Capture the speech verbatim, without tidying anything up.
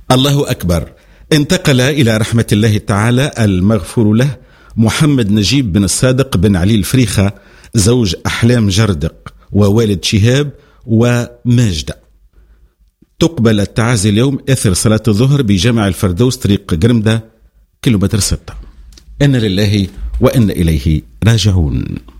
الله أكبر. انتقل إلى رحمة الله تعالى المغفور له محمد نجيب بن الصادق بن علي الفريخة، زوج أحلام جردق ووالد شهاب وماجدة. تقبل التعازي اليوم أثر صلاة الظهر بجامع الفردوس طريق قرمدة كيلومتر ستة. إن لله وإن إليه راجعون.